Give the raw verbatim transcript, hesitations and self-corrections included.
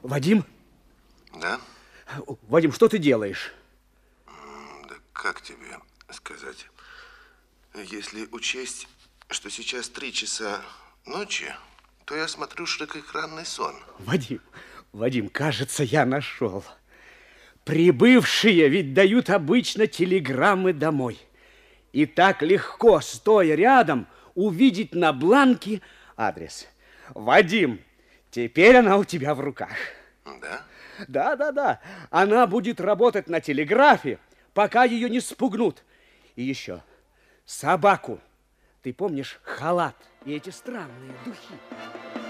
Вадим? Да? Вадим, что ты делаешь? Да как тебе сказать? Если учесть, что сейчас три часа ночи, то я смотрю широкоэкранный сон. Вадим, Вадим, кажется, я нашел. Прибывшие ведь дают обычно телеграммы домой. И так легко, стоя рядом, увидеть на бланке адрес. Вадим, теперь она у тебя в руках. Да? Да, да, да. Она будет работать на телеграфе, пока ее не спугнут. И еще собаку. Ты помнишь халат и эти странные духи?